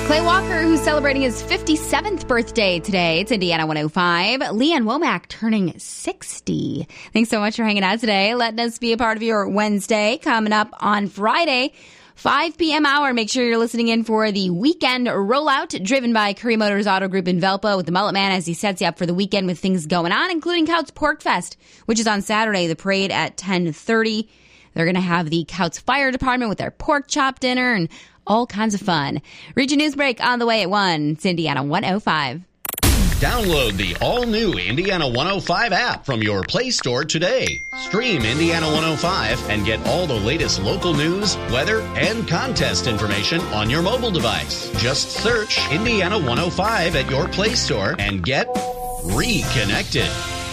Clay Walker, who's celebrating his 57th birthday today. It's Indiana 105. Leanne Womack turning 60. Thanks so much for hanging out today. Letting us be a part of your Wednesday. Coming up on Friday, 5 p.m. hour. Make sure you're listening in for the weekend rollout driven by Curry Motors Auto Group in Velpa with the Mullet Man as he sets you up for the weekend with things going on, including Couts Pork Fest, which is on Saturday. The parade at 10:30. They're going to have the Couts Fire Department with their pork chop dinner and all kinds of fun. Region News Break on the way at 1. It's Indiana 105. Download the all-new Indiana 105 app from your Play Store today. Stream Indiana 105 and get all the latest local news, weather, and contest information on your mobile device. Just search Indiana 105 at your Play Store and get reconnected.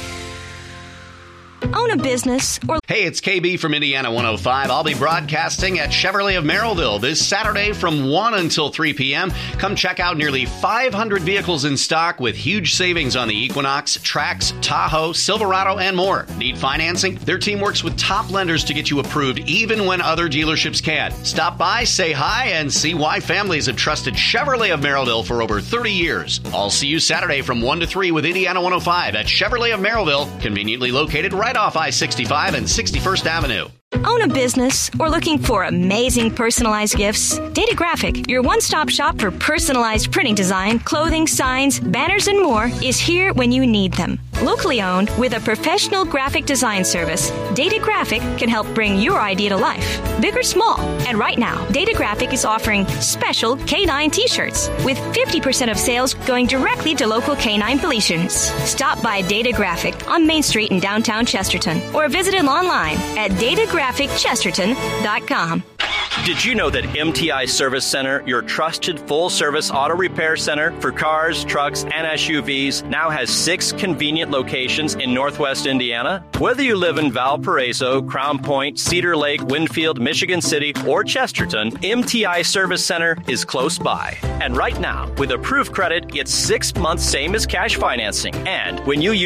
Own a business or... Hey, it's KB from Indiana 105. I'll be broadcasting at Chevrolet of Merrillville this Saturday from 1 until 3 p.m. Come check out nearly 500 vehicles in stock with huge savings on the Equinox, Trax, Tahoe, Silverado, and more. Need financing? Their team works with top lenders to get you approved even when other dealerships can't. Stop by, say hi, and see why families have trusted Chevrolet of Merrillville for over 30 years. I'll see you Saturday from 1 to 3 with Indiana 105 at Chevrolet of Merrillville, conveniently located right off I-65 and 61st Avenue. Own a business or looking for amazing personalized gifts? Data Graphic, your one-stop shop for personalized printing design, clothing, signs, banners, and more, is here when you need them. Locally owned with a professional graphic design service, Data Graphic can help bring your idea to life, big or small. And right now, Data Graphic is offering special K9 t-shirts with 50% of sales going directly to local K9 police units. Stop by Data Graphic on Main Street in downtown Chesterton or visit them online at datagraphicchesterton.com. Did you know that MTI Service Center, your trusted full-service auto repair center for cars, trucks, and SUVs, now has 6 convenient locations in Northwest Indiana? Whether you live in Valparaiso, Crown Point, Cedar Lake, Winfield, Michigan City, or Chesterton, MTI Service Center is close by. And right now, with approved credit, it's 6 months same as cash financing. And when you use